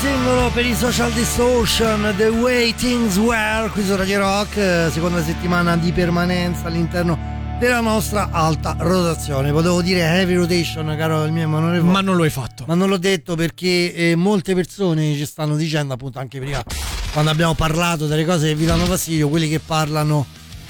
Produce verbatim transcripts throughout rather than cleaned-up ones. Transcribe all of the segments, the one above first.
singolo per i Social Distortion, The Way Things Were, qui su Radio Rock, seconda settimana di permanenza all'interno della nostra alta rotazione. Potevo dire heavy rotation, caro il mio Emanuele, ma non lo hai fatto. Ma non l'ho detto perché eh, molte persone ci stanno dicendo, appunto anche prima quando abbiamo parlato delle cose che vi danno fastidio, quelli che parlano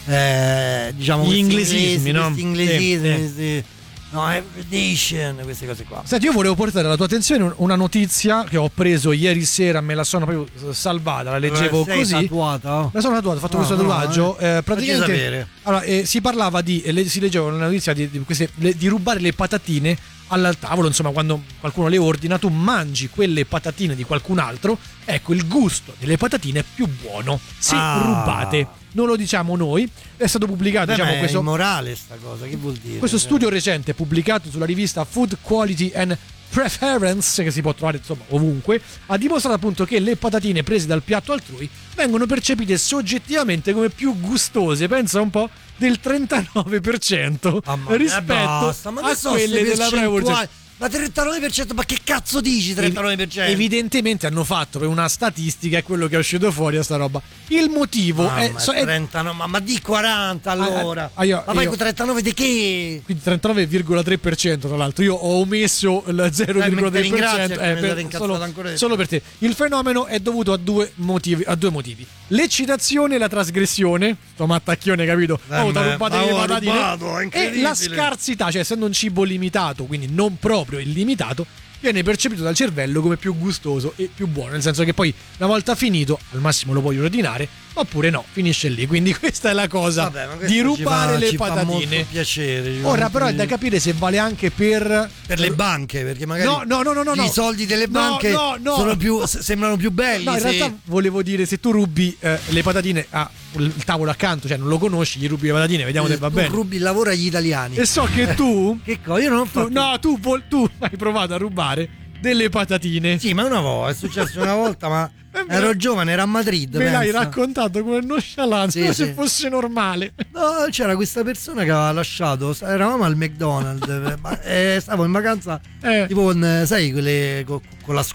eh, diciamo gli inglesismi, inglesi, no? questi inglesismi, Sì, sì. no, Everyday, queste cose qua. Senti, io volevo portare alla tua attenzione una notizia che ho preso ieri sera, me la sono proprio salvata, la leggevo sei così. tatuata? La sono tatuata, ho fatto No, questo no, tatuaggio. eh. Eh, praticamente allora, eh, si parlava di, eh, si leggeva una notizia di, di, queste, le, di rubare le patatine al tavolo, insomma, quando qualcuno le ordina, tu mangi quelle patatine di qualcun altro, ecco, il gusto delle patatine è più buono se ah. rubate. Non lo diciamo noi, è stato pubblicato. Beh, diciamo, è questo, immorale sta cosa, che vuol dire? Questo studio recente pubblicato sulla rivista Food Quality and Preference, che si può trovare insomma ovunque, ha dimostrato appunto che le patatine prese dal piatto altrui vengono percepite soggettivamente come più gustose, pensa un po', del trentanove per cento ah, rispetto basta, ma a quelle della propria. Ma trentanove per cento, ma che cazzo dici trentanove per cento? Evidentemente hanno fatto per una statistica, è quello che è uscito fuori a sta roba. Il motivo ah, è, ma, so, è trentanove, ma, ma di quaranta allora. Ah, ah, io, ma poi io, con trentanove di che? Quindi trentanove virgola tre per cento tra l'altro. Io ho omesso il zero virgola tre per cento eh, per, solo, solo per te. Il fenomeno è dovuto a due motivi, a due motivi. L'eccitazione e la trasgressione. Sto mattacchione, capito? Eh, oh, ma, rubate le patatine. Rubato, e la scarsità, cioè essendo un cibo limitato, quindi non proprio illimitato, viene percepito dal cervello come più gustoso e più buono, nel senso che poi una volta finito al massimo lo puoi ordinare, oppure no, finisce lì. Quindi questa è la cosa. Vabbè, di rubare fa, le ci patatine. Fa molto piacere. Ora però è da capire se vale anche per per le banche, perché magari no, no, no, no, no, i soldi delle banche no, no, no. sono più, sembrano più belli. No, in se... realtà volevo dire, se tu rubi eh, le patatine a il tavolo accanto, cioè non lo conosci, gli rubi le patatine, vediamo se va tu bene. Rubi il lavoro agli italiani. E so che tu che cosa? Io non ho fatto. Tu, no, tu, vol, tu hai provato a rubare delle patatine. Sì, ma una volta, è successo una volta, ma ero giovane, era a Madrid. Me pensa. l'hai raccontato come nonchalante, sì, come sì. se fosse normale. No, c'era questa persona che aveva lasciato, eravamo al McDonald's, ma, eh, stavo in vacanza, eh. tipo con, sai, quelle con, con la